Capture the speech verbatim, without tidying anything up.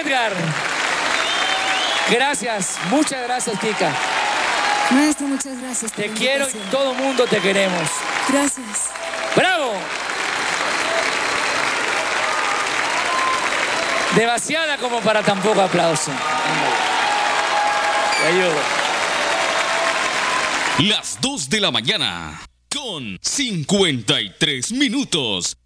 Edgar. Gracias, muchas gracias, Kika. Maestro, muchas gracias. Te quiero y todo el mundo te queremos. Gracias. ¡Bravo! Demasiada como para tan poco aplauso. Te ayudo. Las dos de la mañana con cincuenta y tres minutos.